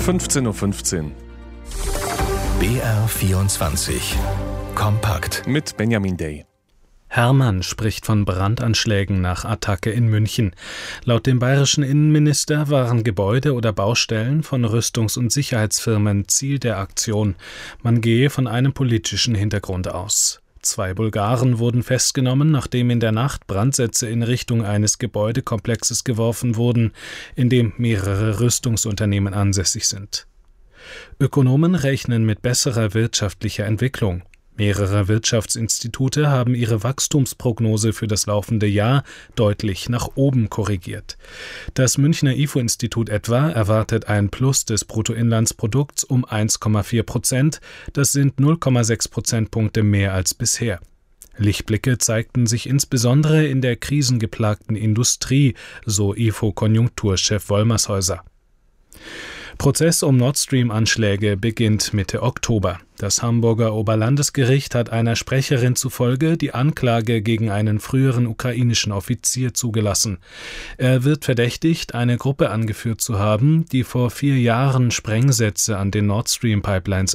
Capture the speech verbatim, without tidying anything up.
fünfzehn Uhr fünfzehn. B R vierundzwanzig Kompakt Mit Benjamin Day. Hermann spricht von Brandanschlägen nach Attacke in München. Laut dem bayerischen Innenminister waren Gebäude oder Baustellen von Rüstungs- und Sicherheitsfirmen Ziel der Aktion. Man gehe von einem politischen Hintergrund aus. Zwei Bulgaren wurden festgenommen, nachdem in der Nacht Brandsätze in Richtung eines Gebäudekomplexes geworfen wurden, in dem mehrere Rüstungsunternehmen ansässig sind. Ökonomen rechnen mit besserer wirtschaftlicher Entwicklung. Mehrere Wirtschaftsinstitute haben ihre Wachstumsprognose für das laufende Jahr deutlich nach oben korrigiert. Das Münchner I F O-Institut etwa erwartet ein Plus des Bruttoinlandsprodukts um eins Komma vier Prozent, das sind null Komma sechs Prozentpunkte mehr als bisher. Lichtblicke zeigten sich insbesondere in der krisengeplagten Industrie, so I F O-Konjunkturchef Wollmershäuser. Prozess um Nord Stream-Anschläge beginnt Mitte Oktober. Das Hamburger Oberlandesgericht hat einer Sprecherin zufolge die Anklage gegen einen früheren ukrainischen Offizier zugelassen. Er wird verdächtigt, eine Gruppe angeführt zu haben, die vor vier Jahren Sprengsätze an den Nord Stream-Pipelines